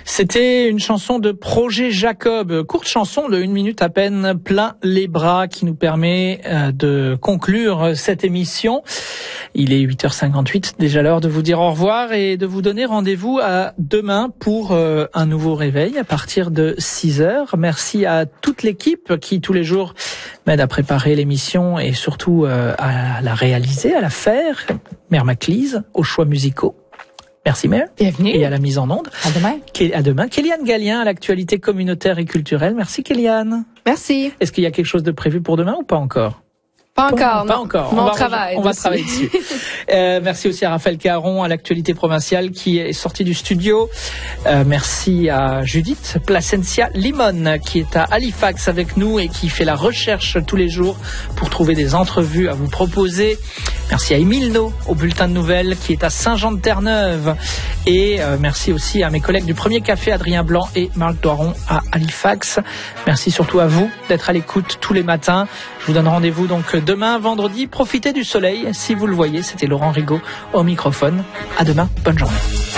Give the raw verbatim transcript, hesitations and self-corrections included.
C'était une chanson de Projet Jacob, courte chanson de une minute à peine, plein les bras, qui nous permet de conclure cette émission. Il est huit heures cinquante-huit, déjà l'heure de vous dire au revoir et de vous donner rendez-vous à demain pour un nouveau réveil à partir de six heures. Merci à toute l'équipe qui tous les jours m'aide à préparer l'émission et surtout à la réaliser, à la faire. Mère Maclise, aux choix musicaux. Merci Mère. Bienvenue. Et à la mise en onde. À demain. À demain. Kéliane Gallien à l'actualité communautaire et culturelle. Merci Kéliane. Merci. Est-ce qu'il y a quelque chose de prévu pour demain ou pas encore? Pas encore. Pas non. encore. Mon on va, travail. On va travailler dessus. euh, merci aussi à Raphaël Caron à l'actualité provinciale qui est sorti du studio. Euh, merci à Judith Placencia Limon qui est à Halifax avec nous et qui fait la recherche tous les jours pour trouver des entrevues à vous proposer. Merci à Émile No au bulletin de nouvelles qui est à Saint-Jean-de-Terre-Neuve. Et euh, merci aussi à mes collègues du Premier Café, Adrien Blanc et Marc Doiron à Halifax. Merci surtout à vous d'être à l'écoute tous les matins. Je vous donne rendez-vous donc demain, vendredi. Profitez du soleil si vous le voyez. C'était Laurent Rigaud au microphone. À demain. Bonne journée.